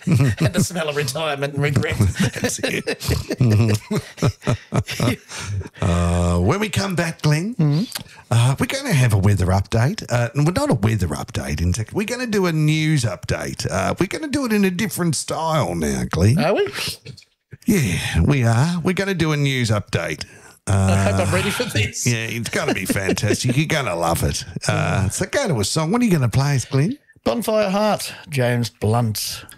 and the smell of retirement and regret. That's it. When we come back, Glenn, we're going to have a weather update. Well, not a weather update, in fact. We're going to do a news update. We're going to do it in a different style now, Glenn. Are we? Yeah, we are. We're going to do a news update. I hope I'm ready for this. Yeah, it's going to be fantastic. You're going to love it. So go to a song. What are you going to play us, Glenn? Bonfire Heart, James Blunt.